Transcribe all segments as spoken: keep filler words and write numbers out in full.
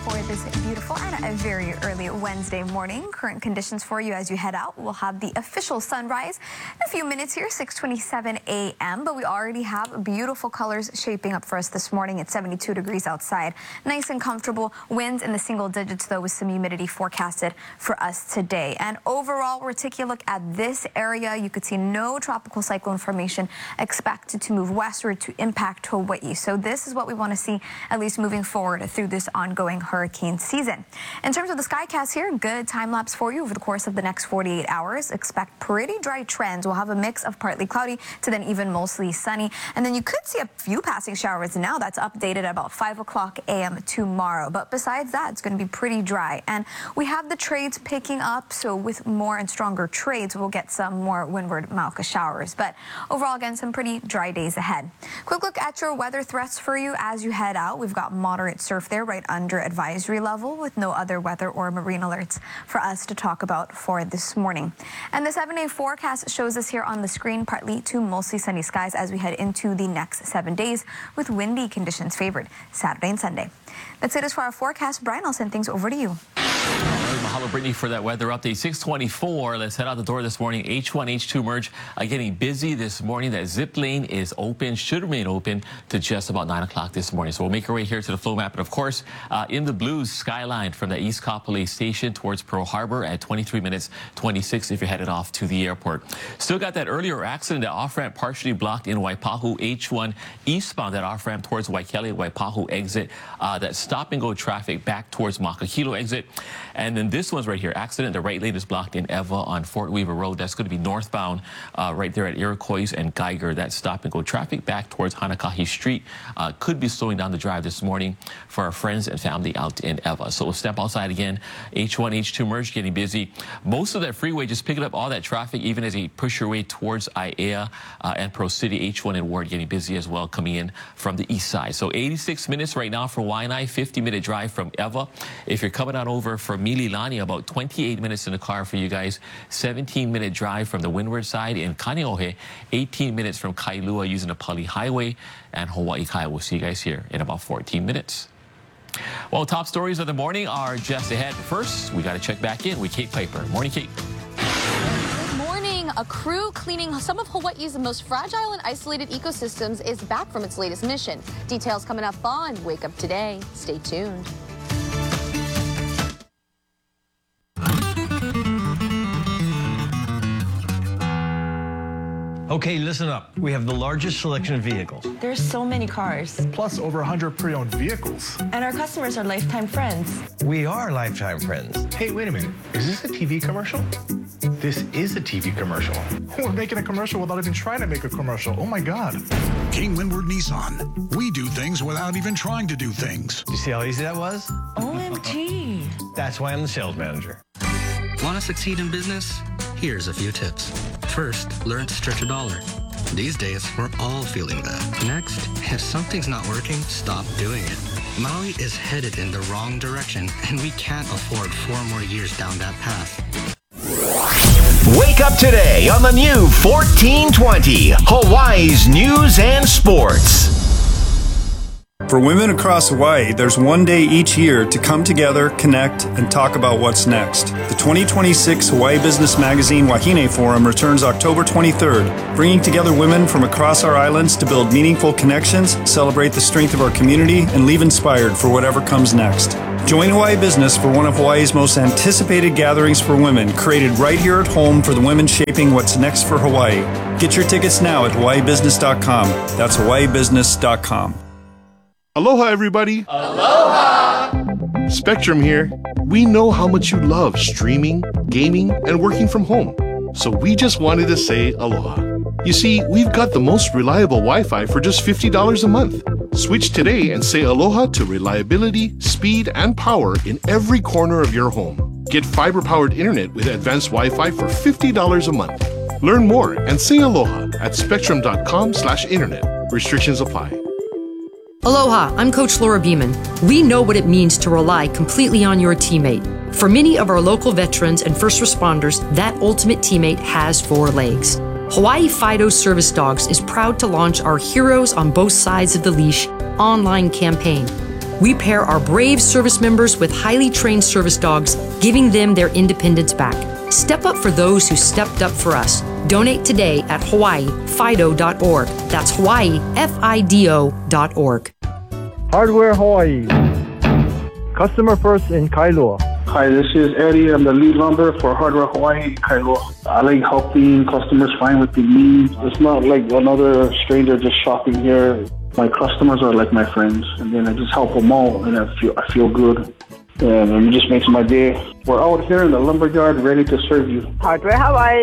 for this beautiful and a very early Wednesday morning. Current conditions for you as you head out. We'll have the official sunrise in a few minutes here, six twenty-seven a m But we already have beautiful colors shaping up for us this morning. It's seventy-two degrees outside. Nice and comfortable. Winds in the single digits, though, with some humidity forecasted for us today. And overall, we're taking a look at this area. You could see no tropical cyclone formation expected to move westward to impact Hawaii. So this is what we want to see, at least moving forward through this ongoing hurricane season. In terms of the skycast here, good time lapse for you over the course of the next forty-eight hours. Expect pretty dry trends. We'll have a mix of partly cloudy to then even mostly sunny. And then you could see a few passing showers now. That's updated at about five o'clock a m tomorrow. But besides that, it's going to be pretty dry. And we have the trades picking up. So with more and stronger trades, we'll get some more windward Malka showers. But overall, again, some pretty dry days ahead. Quick look at your weather threats for you as you head out. We've got moderate surf there right under advisory level with no other weather or marine alerts for us to talk about for this morning. And the seven day forecast shows us here on the screen partly to mostly sunny skies as we head into the next seven days with windy conditions favored Saturday and Sunday. That's it as for our forecast. Brian, I'll send things over to you. Mahalo, Brittany, for that weather update. six twenty-four. Let's head out the door this morning. H one, H two merge uh, getting busy this morning. That zip lane is open, should remain open to just about nine o'clock this morning. So we'll make our way here to the flow map. And of course, uh, in the blues, skyline from the East Kapolei Station towards Pearl Harbor at twenty-three minutes twenty-six if you're headed off to the airport. Still got that earlier accident. The off-ramp partially blocked in Waipahu. H one eastbound, that off-ramp towards Waikele, Waipahu exit. Uh, that stop-and-go traffic back towards Makakilo exit. And then this one's right here. Accident. The right lane is blocked in Eva on Fort Weaver Road. That's going to be northbound uh, right there at Iroquois and Geiger. That stop-and-go traffic back towards Hanakahi Street uh, could be slowing down the drive this morning for our friends and family out in Eva. So we'll step outside again. H one, H two merge getting busy. Most of that freeway just picking up all that traffic even as you push your way towards Aiea uh, and Pro City. H one and Ward getting busy as well coming in from the east side. So eighty-six minutes right now from Waianae, fifty minute drive from Eva. If you're coming on over from Mililani, about twenty-eight minutes in the car for you guys. seventeen minute drive from the windward side in Kaneohe. eighteen minutes from Kailua using the Pali Highway and Hawaii Kai. We'll see you guys here in about fourteen minutes. Well, top stories of the morning are just ahead. First, we got to check back in with Kate Piper. Morning, Kate. Good morning. A crew cleaning some of Hawaii's most fragile and isolated ecosystems is back from its latest mission. Details coming up on Wake Up Today. Stay tuned. Okay, listen up. We have the largest selection of vehicles. There's so many cars. Plus over one hundred pre-owned vehicles. And our customers are lifetime friends. We are lifetime friends. Hey, wait a minute. Is this a T V commercial? This is a T V commercial. We're making a commercial without even trying to make a commercial. Oh my God. King Windward Nissan. We do things without even trying to do things. You see how easy that was? O M G. That's why I'm the sales manager. Want to succeed in business? Here's a few tips. First, learn to stretch a dollar. These days, we're all feeling that. Next, if something's not working, stop doing it. Maui is headed in the wrong direction, and we can't afford four more years down that path. Wake up today on the new fourteen twenty, Hawaii's News and Sports. For women across Hawaii, there's one day each year to come together, connect, and talk about what's next. The twenty twenty-six Hawaii Business Magazine Wahine Forum returns October twenty-third, bringing together women from across our islands to build meaningful connections, celebrate the strength of our community, and leave inspired for whatever comes next. Join Hawaii Business for one of Hawaii's most anticipated gatherings for women, created right here at home for the women shaping what's next for Hawaii. Get your tickets now at hawaii business dot com. That's hawaii business dot com. Aloha, everybody. Aloha. Spectrum here. We know how much you love streaming, gaming, and working from home. So we just wanted to say aloha. You see, we've got the most reliable Wi-Fi for just fifty dollars a month. Switch today and say aloha to reliability, speed, and power in every corner of your home. Get fiber-powered internet with advanced Wi-Fi for fifty dollars a month. Learn more and say aloha at spectrum dot com slash internet. Restrictions apply. Aloha, I'm Coach Laura Beeman. We know what it means to rely completely on your teammate. For many of our local veterans and first responders, that ultimate teammate has four legs. Hawaii Fido Service Dogs is proud to launch our Heroes on Both Sides of the Leash online campaign. We pair our brave service members with highly trained service dogs, giving them their independence back. Step up for those who stepped up for us. Donate today at Hawaii Fido dot org. That's Hawaii F I D O dot org. Hardware Hawaii. Customer first in Kailua. Hi, this is Eddie. I'm the lead lumber for Hardware Hawaii in Kailua. I like helping customers find what they need. It's not like another stranger just shopping here. My customers are like my friends, and then I just help them all, and I feel I feel good. And it just makes my day. We're out here in the lumberyard ready to serve you. Hardware Hawaii.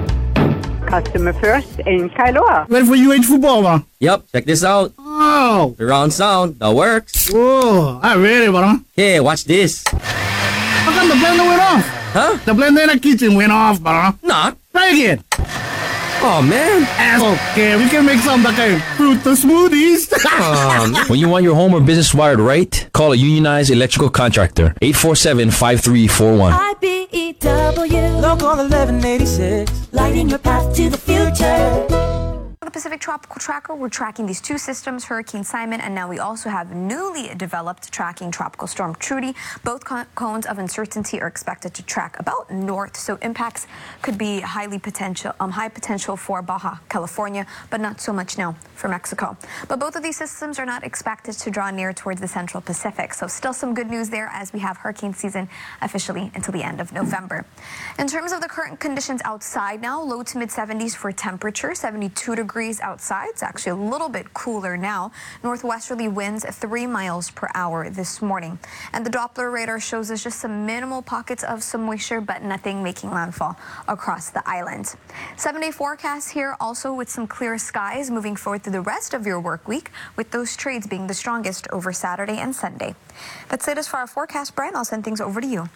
Customer first in Kailua. Ready for U H football, man? Yep, check this out. Oh! Surround sound, that works. Whoa, I'm ready, bro. Hey, watch this. How come the blender went off? Huh? The blender in the kitchen went off, bro. Nah. Try again. Oh, man. Okay, we can make some like a fruit smoothies. um, when you want your home or business wired right, call a unionized electrical contractor. eight four seven, five three four one. I B E W, Local eleven eighty-six, lighting your path to the future. The Pacific Tropical Tracker, we're tracking these two systems, Hurricane Simon, and now we also have newly developed tracking Tropical Storm Trudy. Both co cones of uncertainty are expected to track about north, so impacts could be highly potential, um, high potential for Baja California, but not so much now for Mexico. But both of these systems are not expected to draw near towards the Central Pacific, so still some good news there as we have hurricane season officially until the end of November. In terms of the current conditions outside now, low to mid seventies for temperature, seventy-two degrees outside. It's actually a little bit cooler now. Northwesterly winds three miles per hour this morning. And the Doppler radar shows us just some minimal pockets of some moisture, but nothing making landfall across the island. Seven-day forecast here also with some clear skies moving forward through the rest of your work week, with those trades being the strongest over Saturday and Sunday. That's it as far as our forecast. Brian, I'll send things over to you.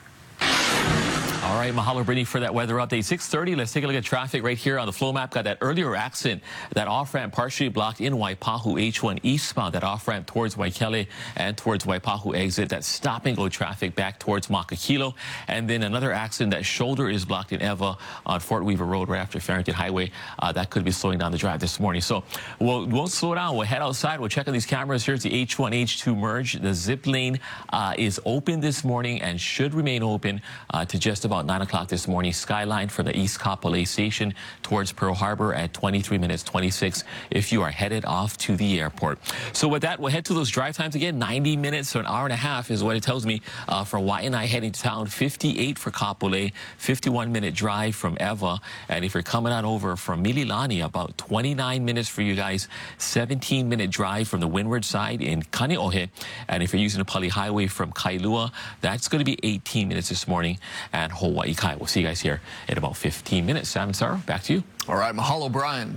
All right, mahalo, Brittany, for that weather update. six thirty, let's take a look at traffic right here on the flow map. Got that earlier accident, that off-ramp partially blocked in Waipahu H one eastbound, that off-ramp towards Waikele and towards Waipahu exit. That stop-and-go traffic back towards Makakilo. And then another accident, that shoulder is blocked in Eva on Fort Weaver Road right after Farrington Highway. Uh, that could be slowing down the drive this morning. So we'll, won't slow down. We'll head outside. We'll check on these cameras. Here's the H one H two merge. The zip lane uh, is open this morning and should remain open uh, to just about nine o'clock this morning. Skyline from the East Kapolei Station towards Pearl Harbor at twenty-three minutes twenty-six if you are headed off to the airport. So with that, we'll head to those drive times again. ninety minutes or an hour and a half is what it tells me uh, from Waianae heading to town. fifty-eight for Kapolei, fifty-one minute drive from Eva. And if you're coming on over from Mililani, about twenty-nine minutes for you guys. seventeen minute drive from the windward side in Kaneohe. And if you're using the Pali Highway from Kailua, that's going to be eighteen minutes this morning. And Hawaii Kai. We'll see you guys here in about fifteen minutes. Sam and Sarah, back to you. All right, mahalo, Brian.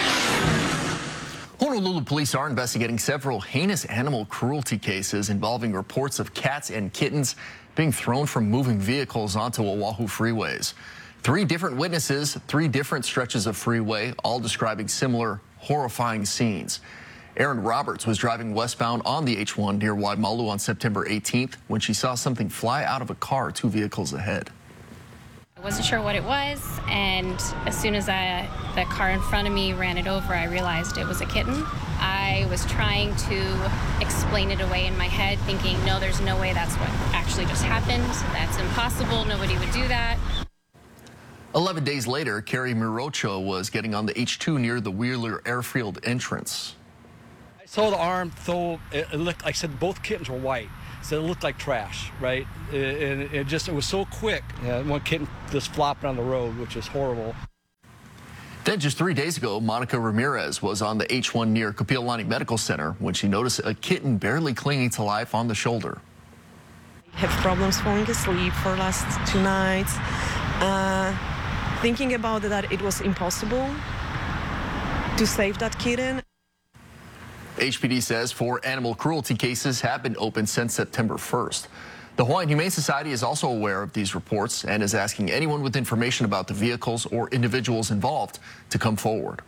Honolulu police are investigating several heinous animal cruelty cases involving reports of cats and kittens being thrown from moving vehicles onto Oahu freeways. Three different witnesses, three different stretches of freeway, all describing similar horrifying scenes. Erin Roberts was driving westbound on the H one near Waimalu on September eighteenth when she saw something fly out of a car two vehicles ahead. I wasn't sure what it was, and as soon as I, the car in front of me ran it over, I realized it was a kitten. I was trying to explain it away in my head, thinking, no, there's no way that's what actually just happened. That's impossible. Nobody would do that. Eleven days later, Carrie Mirocho was getting on the H two near the Wheeler Airfield entrance. I saw the arm, though it looked, like I said, both kittens were white. So it looked like trash, right? And it, it just, it was so quick. Yeah, one kitten just flopped on the road, which is horrible. Then just three days ago, Monica Ramirez was on the H one near Kapiolani Medical Center when she noticed a kitten barely clinging to life on the shoulder. I have problems falling asleep for the last two nights. Uh, thinking about that it was impossible to save that kitten. H P D says four animal cruelty cases have been opened since September first. The Hawaiian Humane Society is also aware of these reports and is asking anyone with information about the vehicles or individuals involved to come forward.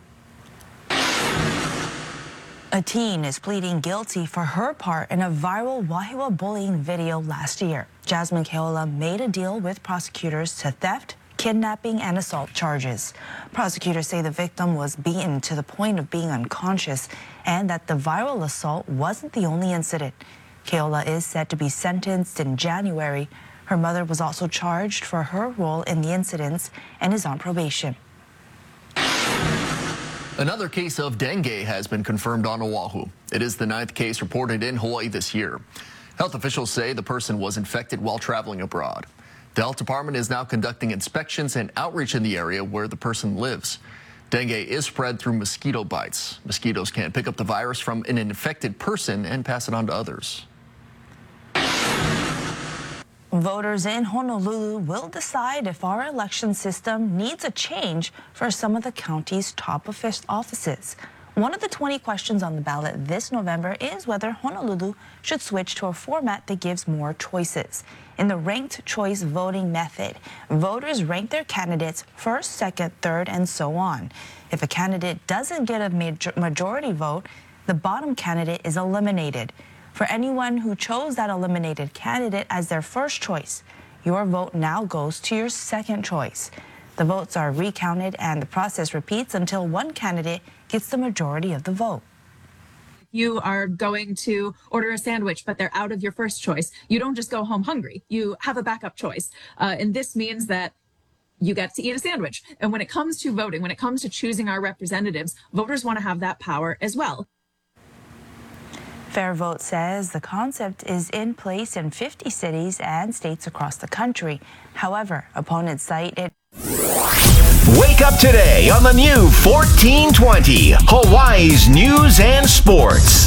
A teen is pleading guilty for her part in a viral Wahiawa bullying video last year. Jasmine Keola made a deal with prosecutors to theft, kidnapping, and assault charges. Prosecutors say the victim was beaten to the point of being unconscious and that the viral assault wasn't the only incident. Keola is set to be sentenced in January. Her mother was also charged for her role in the incidents and is on probation. Another case of dengue has been confirmed on Oahu. It is the ninth case reported in Hawaii this year. Health officials say the person was infected while traveling abroad. The health department is now conducting inspections and outreach in the area where the person lives. Dengue is spread through mosquito bites. Mosquitoes can pick up the virus from an infected person and pass it on to others. Voters in Honolulu will decide if our election system needs a change for some of the county's top offices. One of the twenty questions on the ballot this November is whether Honolulu should switch to a format that gives more choices. In the ranked choice voting method, voters rank their candidates first, second, third, and so on. If a candidate doesn't get a major majority vote, the bottom candidate is eliminated. For anyone who chose that eliminated candidate as their first choice, your vote now goes to your second choice. The votes are recounted and the process repeats until one candidate gets the majority of the vote. You are going to order a sandwich, but they're out of your first choice. You don't just go home hungry. You have a backup choice. Uh, and this means that you get to eat a sandwich. And when it comes to voting, when it comes to choosing our representatives, voters want to have that power as well. Fair Vote says the concept is in place in fifty cities and states across the country. However, opponents cite it. Wake up today on the new fourteen twenty, Hawaii's News and Sports.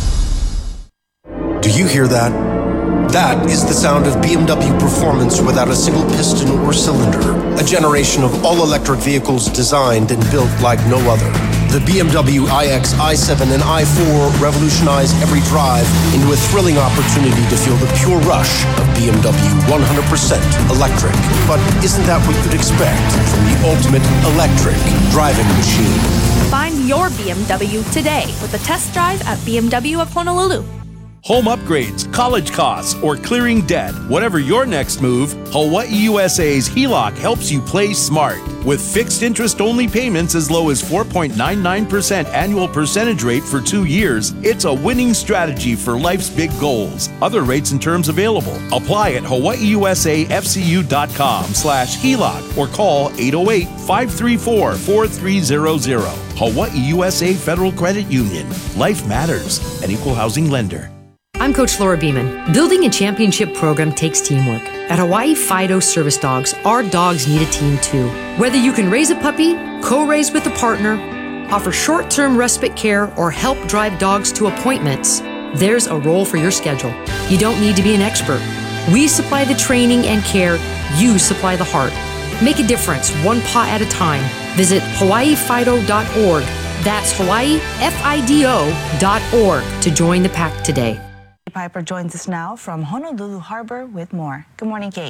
Do you hear that? That is the sound of B M W performance without a single piston or cylinder. A generation of all-electric vehicles designed and built like no other. The B M W iX, i seven, and i four revolutionize every drive into a thrilling opportunity to feel the pure rush of B M W one hundred percent electric. But isn't that what you'd expect from the ultimate electric driving machine? Find your B M W today with a test drive at B M W of Honolulu. Home upgrades, college costs, or clearing debt. Whatever your next move, Hawaii U S A's H E L O C helps you play smart. With fixed interest-only payments as low as four point nine nine percent annual percentage rate for two years, it's a winning strategy for life's big goals. Other rates and terms available. Apply at hawaiiusafcu.com slash HELOC or call eight oh eight, five three four, four three zero zero. Hawaii U S A Federal Credit Union. Life matters. An equal housing lender. I'm Coach Laura Beeman. Building a championship program takes teamwork. At Hawaii Fido Service Dogs, our dogs need a team too. Whether you can raise a puppy, co-raise with a partner, offer short-term respite care, or help drive dogs to appointments, there's a role for your schedule. You don't need to be an expert. We supply the training and care. You supply the heart. Make a difference, one paw at a time. Visit hawaii fido dot org. That's hawaii fido dot org to join the pack today. Piper joins us now from Honolulu Harbor with more. Good morning, Kate.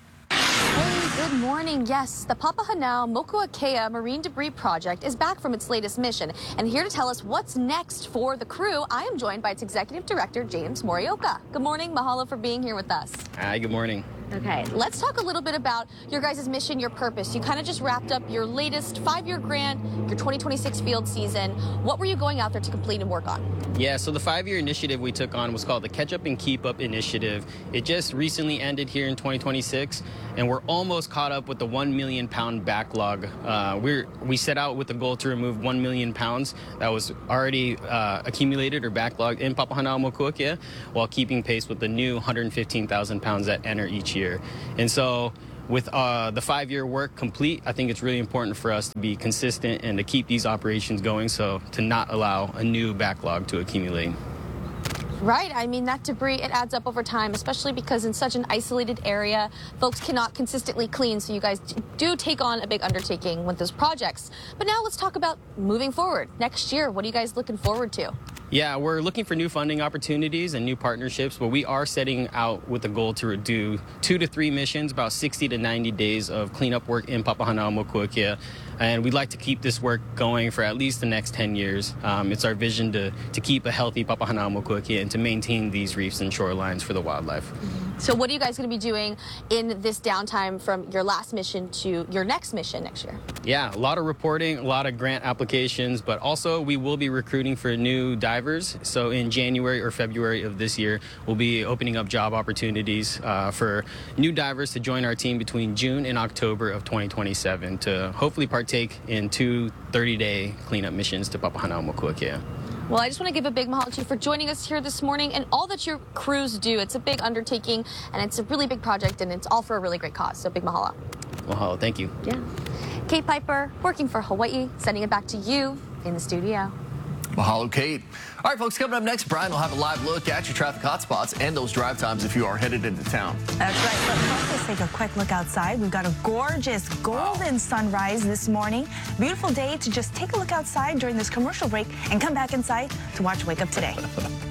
Hey, good morning. Yes, the Papahanao Mokuakea Marine Debris Project is back from its latest mission. And here to tell us what's next for the crew, I am joined by its Executive Director, James Morioka. Good morning. Mahalo for being here with us. Hi, good morning. Okay, let's talk a little bit about your guys' mission, your purpose. You kind of just wrapped up your latest five-year grant, your twenty twenty-six field season. What were you going out there to complete and work on? Yeah, so the five-year initiative we took on was called the Catch Up and Keep Up Initiative. It just recently ended here in twenty twenty-six, and we're almost caught up with the one million pound backlog. Uh, we're, we set out with the goal to remove one million pounds that was already uh, accumulated or backlogged in Papahanao Mokuakea, while keeping pace with the new one hundred fifteen thousand pounds that enter each year. And so with uh, the five-year work complete, I think it's really important for us to be consistent and to keep these operations going, so to not allow a new backlog to accumulate. Right. I mean, that debris, it adds up over time, especially because in such an isolated area, folks cannot consistently clean. So you guys do take on a big undertaking with those projects. But now let's talk about moving forward. Next year, what are you guys looking forward to? Yeah, we're looking for new funding opportunities and new partnerships, but we are setting out with a goal to do two to three missions, about sixty to ninety days of cleanup work in Papahanao Mokuakea. And we'd like to keep this work going for at least the next ten years. Um, it's our vision to, to keep a healthy Papahanao Mokuakea and to maintain these reefs and shorelines for the wildlife. Mm-hmm. So what are you guys going to be doing in this downtime from your last mission to your next mission next year? Yeah, a lot of reporting, a lot of grant applications, but also we will be recruiting for new divers. So in January or February of this year, we'll be opening up job opportunities uh, for new divers to join our team between June and October of twenty twenty-seven to hopefully partake in two thirty-day cleanup missions to Papahanaumokuakea. Well, I just want to give a big mahalo to you for joining us here this morning and all that your crews do. It's a big undertaking, and it's a really big project, and it's all for a really great cause. So big mahalo. Mahalo, thank you. Yeah. Kate Piper, working for Hawaii, sending it back to you in the studio. Mahalo, Kate. All right, folks, coming up next, Brian will have a live look at your traffic hotspots and those drive times if you are headed into town. That's right. Let's just take a quick look outside. We've got a gorgeous golden wow. sunrise this morning. Beautiful day to just take a look outside during this commercial break and come back inside to watch Wake Up Today.